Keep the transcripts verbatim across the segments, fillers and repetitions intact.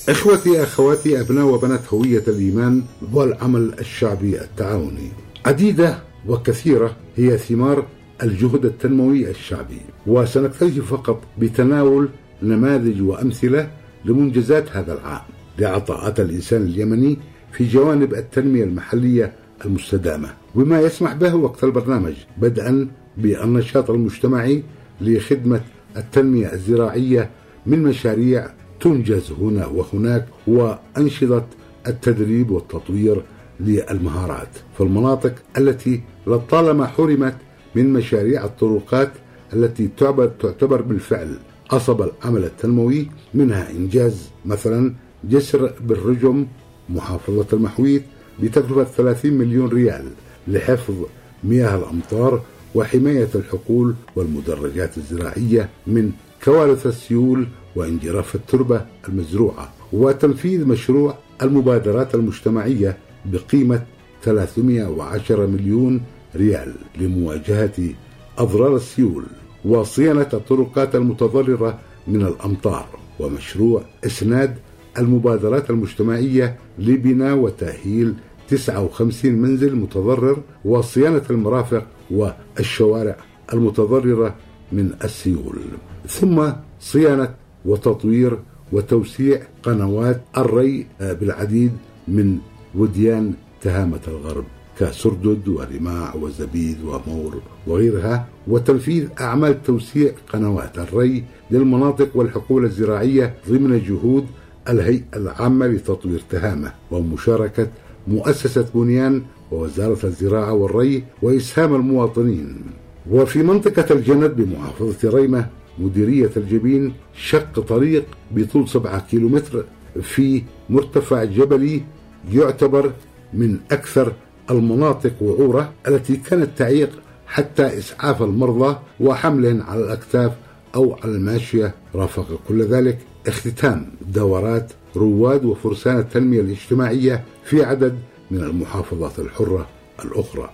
إخوتي أخواتي أبناء وبنات هوية الإيمان والعمل الشعبي التعاوني، عديدة وكثيرة هي ثمار الجهد التنموي الشعبي، وسنكتفي فقط بتناول نماذج وأمثلة لمنجزات هذا العام لعطاءات الإنسان اليمني في جوانب التنمية المحلية المستدامة، وما يسمح به وقت البرنامج، بدءا بالنشاط المجتمعي لخدمة التنمية الزراعية من مشاريع تنجز هنا وهناك، وأنشطة التدريب والتطوير للمهارات في المناطق التي لطالما حرمت من مشاريع الطرقات التي تعتبر بالفعل عصب العمل التنموي، منها إنجاز مثلا جسر بالرجم محافظة المحويت بتكلفة ثلاثين مليون ريال لحفظ مياه الأمطار وحماية الحقول والمدرجات الزراعية من كوارث السيول وانجراف التربة المزروعة، وتنفيذ مشروع المبادرات المجتمعية بقيمة ثلاثمائة وعشرة مليون ريال لمواجهة أضرار السيول، وصيانة الطرقات المتضررة من الأمطار، ومشروع إسناد المبادرات المجتمعية لبناء وتأهيل تسعة وخمسين منزل متضرر، وصيانة المرافق والشوارع المتضررة من السيول، ثم صيانة وتطوير وتوسيع قنوات الري بالعديد من وديان تهامة الغرب كسردد ورماع وزبيد ومور وغيرها، وتنفيذ أعمال توسيع قنوات الري للمناطق والحقول الزراعية ضمن جهود الهيئة العامة لتطوير تهامة ومشاركة مؤسسة بنيان ووزارة الزراعة والري وإسهام المواطنين. وفي منطقة الجند بمحافظة ريمة مديرية الجبين شق طريق بطول سبعة كيلومتر في مرتفع جبلي يعتبر من أكثر المناطق وعورة التي كانت تعيق حتى إسعاف المرضى وحملهم على الأكتاف أو على الماشية. رافق كل ذلك اختتام دورات رواد وفرسان التنمية الاجتماعية في عدد من المحافظات الحرة الأخرى،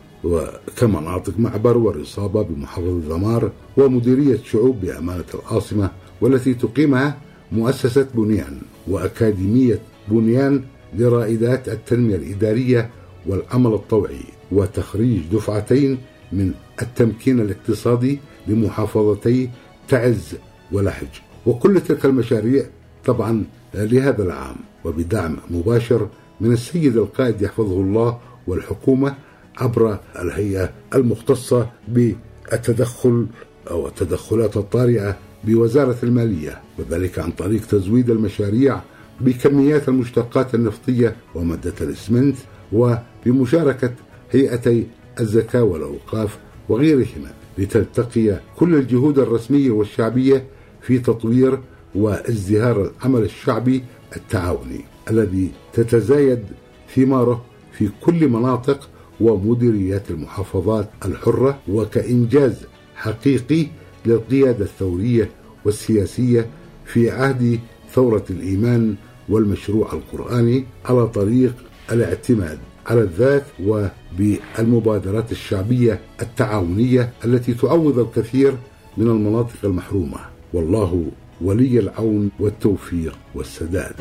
وكمناطق معبر والإصابة بمحافظة ذمار ومديرية شعوب بأمانة العاصمة والتي تقيمها مؤسسة بنيان وأكاديمية بنيان لرائدات التنمية الإدارية والعمل الطوعي، وتخريج دفعتين من التمكين الاقتصادي لمحافظتي تعز ولحج. وكل تلك المشاريع طبعا لهذا العام وبدعم مباشر من السيد القائد يحفظه الله والحكومة عبر الهيئة المختصة بالتدخل أو التدخلات الطارئة بوزارة المالية، وذلك عن طريق تزويد المشاريع بكميات المشتقات النفطية ومادة الإسمنت، وبمشاركة هيئتي الزكاة والأوقاف وغيرهما، لتلتقي كل الجهود الرسمية والشعبية في تطوير وازدهار العمل الشعبي التعاوني الذي تتزايد ثماره في كل مناطق ومديريات المحافظات الحرة، وكإنجاز حقيقي للقيادة الثورية والسياسية في عهد ثورة الإيمان والمشروع القرآني على طريق الاعتماد على الذات وبالمبادرات الشعبية التعاونية التي تعوض الكثير من المناطق المحرومة. والله ولي العون والتوفيق والسداد.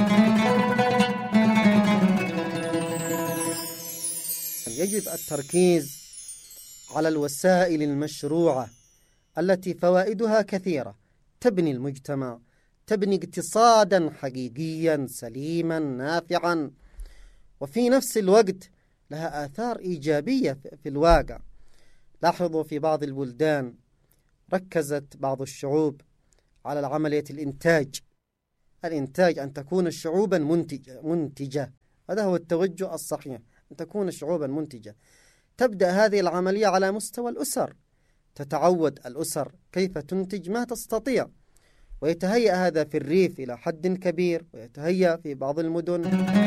يجب التركيز على الوسائل المشروعة التي فوائدها كثيرة، تبني المجتمع، تبني اقتصادا حقيقيا سليما نافعا، وفي نفس الوقت لها آثار إيجابية في الواقع. لاحظوا في بعض البلدان ركزت بعض الشعوب على عملية الإنتاج الإنتاج أن تكون شعوبا منتجة منتجة هذا هو التوجه الصحيح، أن تكون شعوبا منتجة. تبدأ هذه العملية على مستوى الأسر، تتعود الأسر كيف تنتج ما تستطيع، ويتهيأ هذا في الريف إلى حد كبير، ويتهيأ في بعض المدن.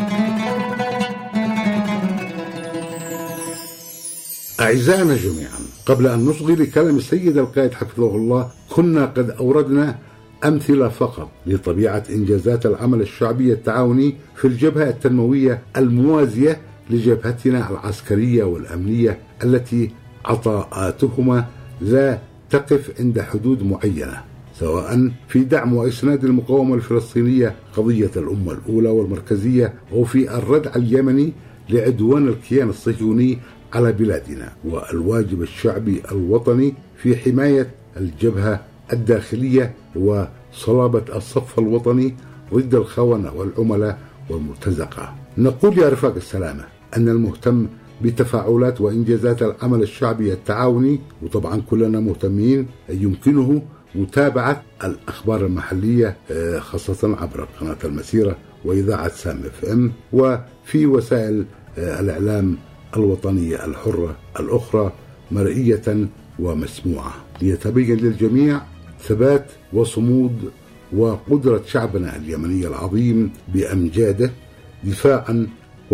أعزائنا جميعا، قبل أن نصغي لكلام السيد القائد حفظه الله، كنا قد أوردنا أمثلة فقط لطبيعة إنجازات العمل الشعبي التعاوني في الجبهة التنموية الموازية لجبهتنا العسكرية والأمنية، التي عطاءاتهما لا تقف عند حدود معينة، سواء في دعم وإسناد المقاومة الفلسطينية قضية الأمة الأولى والمركزية، أو في الردع اليمني لعدوان الكيان الصهيوني على بلادنا، والواجب الشعبي الوطني في حماية الجبهة الداخلية وصلابة الصف الوطني ضد الخونة والعملاء والمرتزقة. نقول يا رفاق السلامة أن المهتم بتفاعلات وإنجازات العمل الشعبي التعاوني، وطبعا كلنا مهتمين، يمكنه متابعة الأخبار المحلية خاصة عبر قناة المسيرة وإذاعة سام اف ام، وفي وسائل الإعلام الوطنية الحرة الأخرى مرئية ومسموعة، ليتبين للجميع ثبات وصمود وقدرة شعبنا اليمني العظيم بأمجاده دفاعا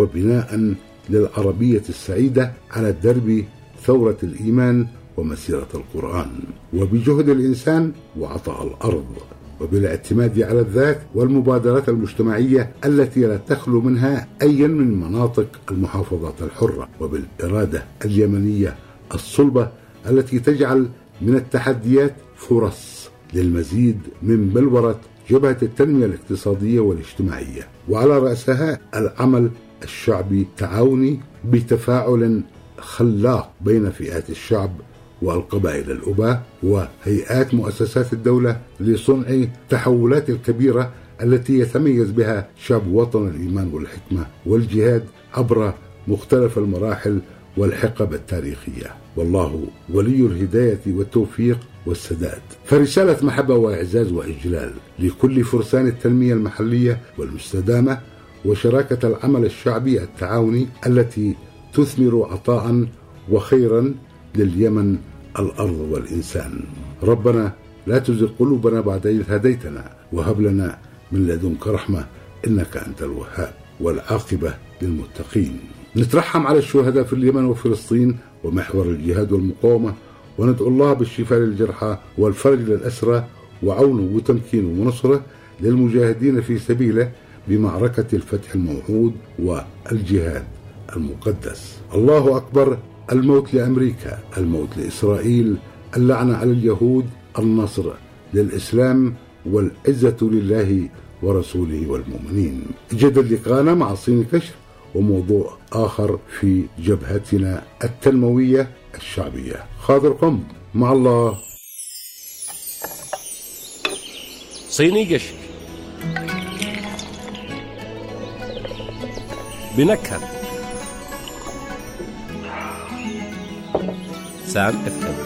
وبناء للعربية السعيدة على درب ثورة الإيمان ومسيرة القرآن، وبجهد الإنسان وعطاء الأرض، وبالاعتماد على الذات والمبادرات المجتمعية التي لا تخلو منها أي من مناطق المحافظات الحرة، وبالإرادة اليمنية الصلبة التي تجعل من التحديات فرص للمزيد من بلورة جبهة التنمية الاقتصادية والاجتماعية، وعلى رأسها العمل الشعبي التعاوني بتفاعل خلاق بين فئات الشعب والقبائل الأباء وهيئات مؤسسات الدولة لصنع التحولات الكبيرة التي يتميز بها شعب وطن الإيمان والحكمة والجهاد عبر مختلف المراحل والحقب التاريخية، والله ولي الهداية والتوفيق والسداد. فرسالة محبة وإعزاز وإجلال لكل فرسان التنمية المحلية والمستدامة وشراكة العمل الشعبي التعاوني التي تثمر عطاء وخيرا لليمن الأرض والإنسان. ربنا لا تزغ قلوبنا بعد إذ هديتنا، وهب لنا من لدنك رحمة إنك أنت الوهاب، والعاقبة للمتقين. نترحم على الشهداء في اليمن وفلسطين ومحور الجهاد والمقاومة، وندعو الله بالشفاء للجرحى والفرج للأسرى وعونه وتمكينه ونصره للمجاهدين في سبيله بمعركة الفتح الموعود والجهاد المقدس. الله أكبر. الموت لأمريكا، الموت لإسرائيل، اللعنة على اليهود، النصر للإسلام، والعزة لله ورسوله والمؤمنين. جدد لقاءنا مع صين كشف وموضوع آخر في جبهتنا التنموية الشعبية. خاطركم مع الله. صيني قشر بنكهة سام اف ام.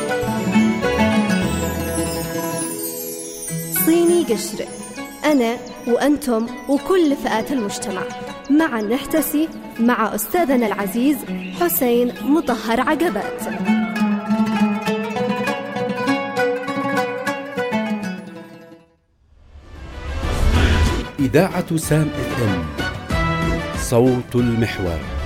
صيني قشر، أنا وأنتم وكل فئات المجتمع معا نحتسي مع أستاذنا العزيز حسين مطهر عقبات. إذاعة سام اف ام، صوت المحور.